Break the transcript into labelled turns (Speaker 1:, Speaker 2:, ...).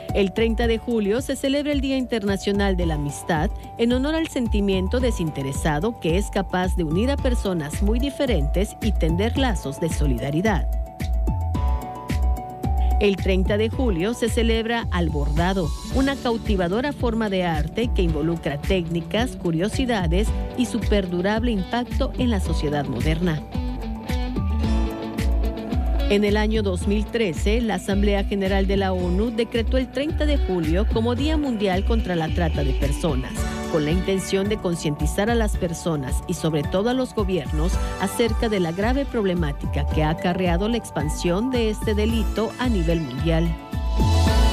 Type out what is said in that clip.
Speaker 1: El 30 de julio se celebra el Día Internacional de la Amistad en honor al sentimiento desinteresado que es capaz de unir a personas muy diferentes y tender lazos de solidaridad. El 30 de julio se celebra Al Bordado, una cautivadora forma de arte que involucra técnicas, curiosidades y su perdurable impacto en la sociedad moderna. En el año 2013, la Asamblea General de la ONU decretó el 30 de julio como Día Mundial contra la Trata de Personas, con la intención de concientizar a las personas y sobre todo a los gobiernos acerca de la grave problemática que ha acarreado la expansión de este delito a nivel mundial.